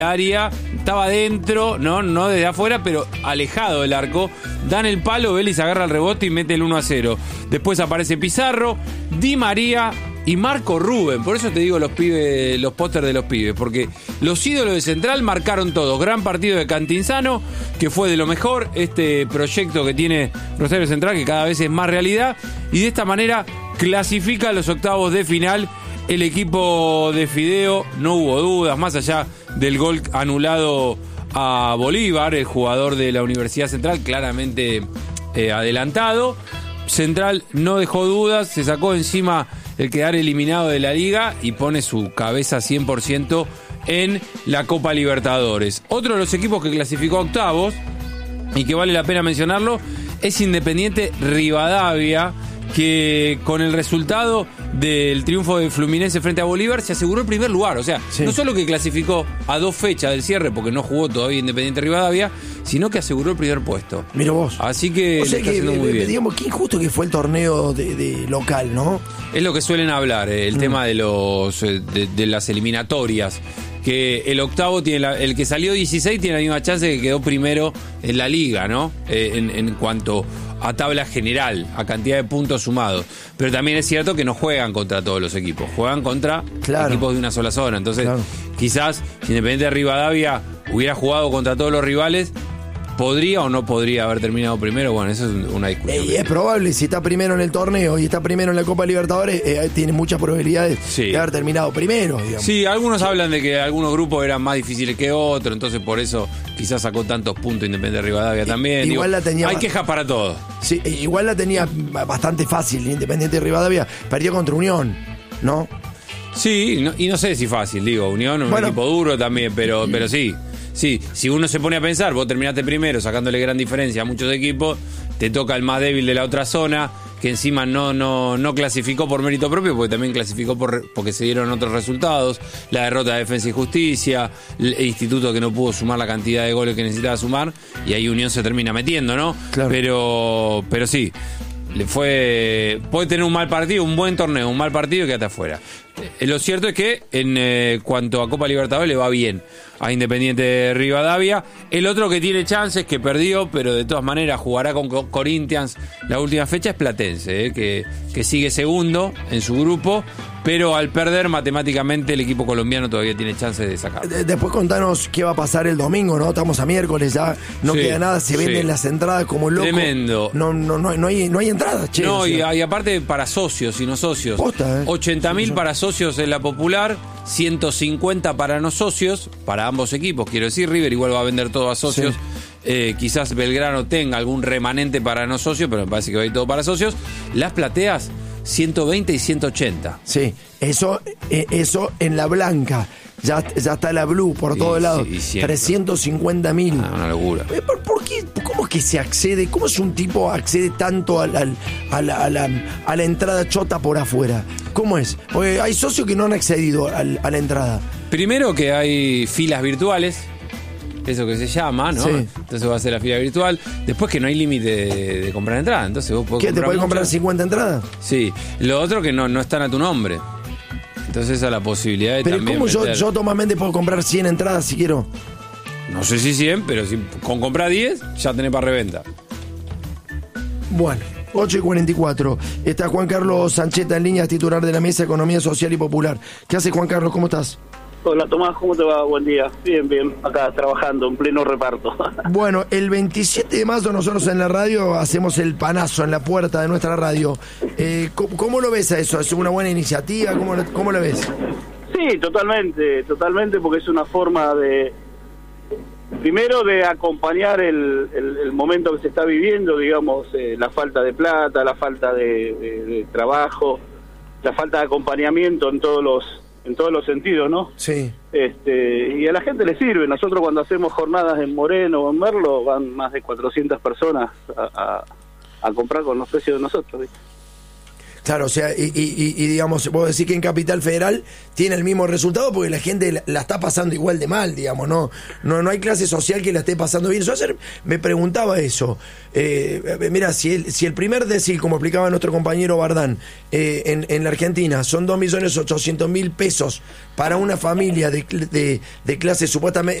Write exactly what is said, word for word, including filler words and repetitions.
área, estaba dentro, no, no desde afuera, pero alejado del arco. Dan el palo, Vélez agarra el rebote y mete el uno a cero. Después aparece Pizarro, Di María y Marco Rubén. Por eso te digo los pibes, los pósters de los pibes, porque los ídolos de Central marcaron todos. Gran partido de Cantinzano, que fue de lo mejor, este proyecto que tiene Rosario Central, que cada vez es más realidad, y de esta manera clasifica a los octavos de final el equipo de Fideo. No hubo dudas, más allá del gol anulado a Bolívar, el jugador de la Universidad Central, claramente eh, adelantado. Central no dejó dudas, se sacó encima el quedar eliminado de la liga y pone su cabeza cien por ciento en la Copa Libertadores. Otro de los equipos que clasificó a octavos, y que vale la pena mencionarlo, es Independiente Rivadavia, que con el resultado del triunfo de Fluminense frente a Bolívar se aseguró el primer lugar. O sea, sí, no solo que clasificó a dos fechas del cierre, porque no jugó todavía Independiente Rivadavia, sino que aseguró el primer puesto. Mira vos. Así que o sea le está que, haciendo muy bien. Digamos, qué injusto que fue el torneo de, de local, ¿no? Es lo que suelen hablar, eh, el mm. tema de los de, de las eliminatorias. Que el octavo tiene la, el que salió dieciséis tiene la misma chance que quedó primero en la liga, ¿no? Eh, en, en cuanto a tabla general, a cantidad de puntos sumados. Pero también es cierto que no juegan contra todos los equipos, juegan contra claro. equipos de una sola zona. Entonces, claro. quizás si Independiente de Rivadavia hubiera jugado contra todos los rivales, ¿podría o no podría haber terminado primero? Bueno, eso es una discusión. Eh, es probable, si está primero en el torneo y está primero en la Copa Libertadores, eh, tiene muchas probabilidades sí. de haber terminado primero, digamos. Sí, algunos sí. hablan de que algunos grupos eran más difíciles que otros, entonces por eso quizás sacó tantos puntos Independiente de Rivadavia también. Igual Digo, la tenía hay quejas para todo. Sí, igual la tenía bastante fácil Independiente de Rivadavia, perdió contra Unión, ¿no? Sí, no, y no sé si fácil, digo, Unión es un bueno, equipo duro también, pero, pero sí. Sí, si uno se pone a pensar, vos terminaste primero sacándole gran diferencia a muchos equipos, te toca el más débil de la otra zona, que encima no, no, no clasificó por mérito propio, porque también clasificó por, porque se dieron otros resultados, la derrota de Defensa y Justicia, el Instituto que no pudo sumar la cantidad de goles que necesitaba sumar, y ahí Unión se termina metiendo, ¿no? Claro. Pero, pero sí, le fue puede tener un mal partido, un buen torneo, un mal partido y quédate afuera. Eh, lo cierto es que en eh, cuanto a Copa Libertadores le va bien a Independiente de Rivadavia. El otro que tiene chances, que perdió, pero de todas maneras jugará con Corinthians la última fecha, es Platense, eh, que, que sigue segundo en su grupo, pero al perder matemáticamente el equipo colombiano todavía tiene chances de sacar. Después contanos qué va a pasar el domingo, ¿no? Estamos a miércoles ya, no sí, queda nada, se venden sí. las entradas como loco. Tremendo. No, no, no, no hay, no hay entradas, che. No, o sea. y, y aparte para socios y no socios. Posta, ¿eh? ochenta mil sí, para socios en la popular, ciento cincuenta para no socios, para ambos equipos, quiero decir, River igual va a vender todo a socios. Sí. Eh, quizás Belgrano tenga algún remanente para no socios, pero me parece que va a ir todo para socios. Las plateas, ciento veinte y ciento ochenta. Sí, eso, eh, eso en la blanca. Ya, ya está la blue por sí, todos lados. Sí, trescientos cincuenta mil. Ah, una locura. ¿Por, ¿Por qué? ¿Cómo es que se accede? ¿Cómo es un tipo accede tanto al, al, a, la, a, la, a la entrada chota por afuera? ¿Cómo es? Porque hay socios que no han accedido al, a la entrada. Primero que hay filas virtuales. Eso que se llama, ¿no? Sí. Entonces va a ser la fila virtual. Después que no hay límite de, de comprar entrada. Entonces vos podés ¿Qué? ¿Te podés comprar cincuenta entradas? Sí. Lo otro que no, no están a tu nombre. Entonces esa es la posibilidad de pero también ¿cómo meter... yo, yo Tomamente puedo comprar cien entradas si quiero? No sé si cien, pero si con comprar diez ya tenés para reventa. Bueno, ocho y cuarenta y cuatro. Está Juan Carlos Sancheta en línea, titular de la Mesa de Economía Social y Popular. ¿Qué hace, Juan Carlos? ¿Cómo estás? Hola Tomás, ¿cómo te va? Buen día. Bien, bien, acá trabajando en pleno reparto. Bueno, el veintisiete de mayo nosotros en la radio hacemos el panazo en la puerta de nuestra radio. Eh, ¿cómo, ¿Cómo lo ves a eso? ¿Es una buena iniciativa? ¿Cómo lo, cómo lo ves? Sí, totalmente, totalmente, porque es una forma de, primero de acompañar el, el, el momento que se está viviendo, digamos, eh, la falta de plata, la falta de, de, de trabajo, la falta de acompañamiento en todos los en todos los sentidos, ¿no? Sí. Este, y a la gente le sirve. Nosotros cuando hacemos jornadas en Moreno o en Merlo, van más de cuatrocientas personas a, a, a comprar con los precios de nosotros, ¿viste? Claro, o sea, y, y, y digamos, vos decís que en Capital Federal tiene el mismo resultado porque la gente la, la está pasando igual de mal, digamos, no no no hay clase social que la esté pasando bien. Yo ayer me preguntaba eso. Eh, mira, si el, si el primer decil, como explicaba nuestro compañero Bardán, eh, en, en la Argentina son dos millones ochocientos mil pesos para una familia de, de, de clase supuestamente